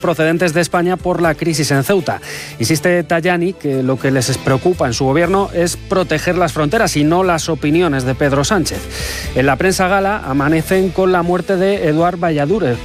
procedentes de España por la crisis en Ceuta. Insiste Tajani que lo que les preocupa en su gobierno es proteger las fronteras y no las opiniones de Pedro Sánchez. En la prensa gala amanecen con la muerte de Eduard Balladur,